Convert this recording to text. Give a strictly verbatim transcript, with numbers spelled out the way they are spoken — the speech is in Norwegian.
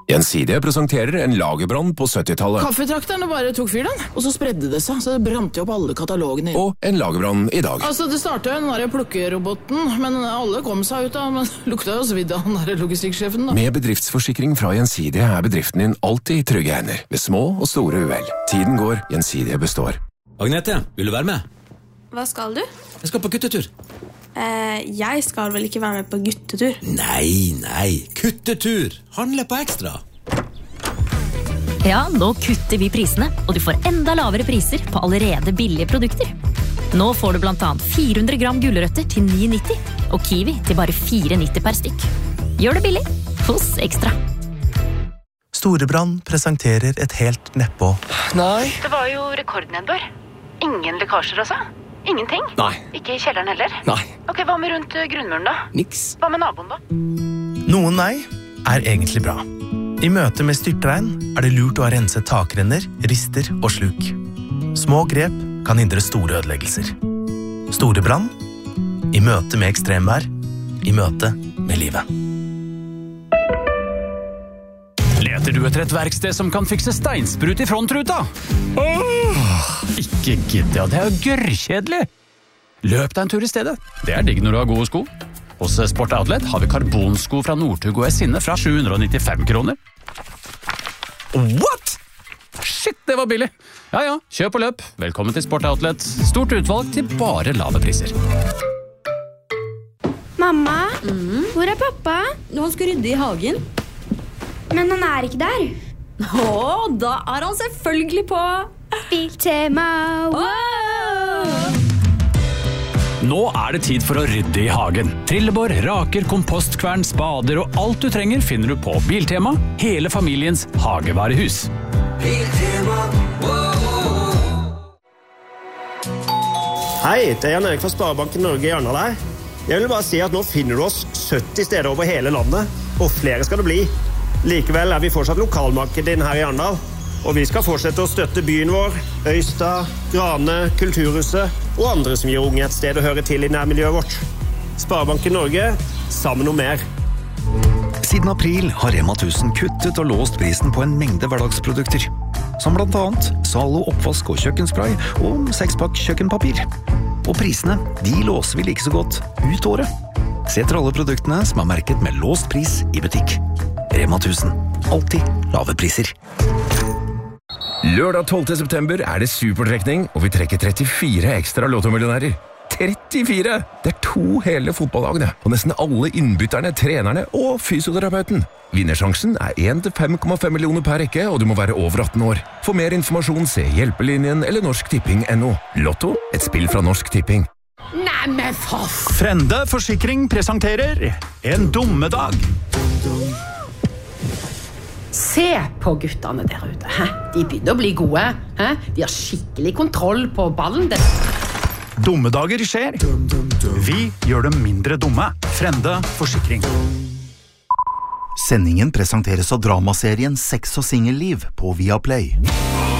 Gjensidige presenterer en lagerbrann på syttitallet. Kaffetrakterne bare tok fyr den, og så spredde det seg, så det brant jo opp alle katalogene. Og en lagerbrann i dag. Altså, det startet jo den der plukkeroboten, men alle kom seg ut av, men lukta jo svidd av den der logistikksjefen da. Med bedriftsforsikring fra Gjensidige er bedriften din alltid i trygge hender, ved små og store uhell. Tiden går, Gjensidige består. Agnete, vil du være med? Hva skal du? Jeg skal på guttetur. Eh, jeg skal vel ikke være med på guttetur? Nei, nei, kuttetur. Handle på ekstra. Ja, nå kutter vi prisene, og du får enda lavere priser på allerede billige produkter. Nå får du blant annet fire hundre gram gulrøtter til ni nitti, og kiwi til bare fire nitti per stykk. Gjør det billig hos Ekstra. Storebrand presenterer et helt nedpå. Nei. Det var jo rekordnedbør. Ingen lekkasjer altså. Ingenting? Nei. Ikke i kjelleren heller? Nei. Ok, hva med rundt grunnmuren da? Niks. Hva med naboen da? Noen nei er egentlig bra. I møte med styrtregn er det lurt å ha renset takrenner, rister og sluk. Små grep kan hindre store ødeleggelser. Storebrand i møte med ekstremvær, i møte med livet. Leter du etter et verksted som kan fikse steinsprut i frontruta? Åh, ikke gidde, det er jo gørrkjedelig. Løp deg en tur i stedet. Det er digg når du har gode sko. Hos Sport Outlet har vi karbonsko fra Northug og Esinne fra sju hundre nittifem kroner. What? Shit, det var billig. Ja, ja, kjøp og løp. Velkommen til Sport Outlet. Stort utvalg til bare lave priser. Mamma, mm. hvor er pappa? Han skal rydde i hagen. Men han er ikke der. Åh, da er han selvfølgelig på Biltema. Wow! Nå er det tid for å rydde i hagen. Trillebår, raker, kompostkvern, spader og alt du trenger finner du på Biltema, hele familiens hagevarehus. Biltema, Hei, det er Jan Erik fra Sparebanken Norge i Arendal her. Jeg vil bare si at nå finner du oss sytti steder over hele landet, og flere skal det bli. Likevel er vi fortsatt lokalmarkedet din her i Arendal, og vi skal fortsette å støtte byen vår, Øystad, Grane, Kulturhuset og andre som gir unge et sted å høre til i nærmiljøet vårt. Sparebanken Norge, sammen om mer. Siden april har Rema tusen kuttet og låst prisen på en mengde hverdagsprodukter, som blant annet Zalo oppvask og kjøkkenspray og sekspakk kjøkkenpapir. Og prisene, de låser vi like så godt ut året. Se etter alle produktene som er merket med låst pris i butikk. Rema tusen. Alltid lave priser. Lørdag tolvte september er det supertrekning, og vi trekker trettifire ekstra lottomillionærer. trettifire! Det er to hele fotballagene, og nesten alle innbytterne, trenerne og fysioterapeuten. Vinnersjansen er én til fem komma fem millioner per rekke, og du må være over atten år. For mer informasjon se Hjelpelinjen eller Norsk Tipping punktum no. Lotto, et spill fra Norsk Tipping. Nei, men for... Frende Forsikring presenterer En dummedag. Se på guttene der ute. Hæ? De begynner å bli gode. Hæ? De har skikkelig kontroll på ballen. Dummedager skjer. Vi gjør dem mindre dumme. Frende Forsikring. Sendingen presenteres av dramaserien Sex og singelliv på Viaplay.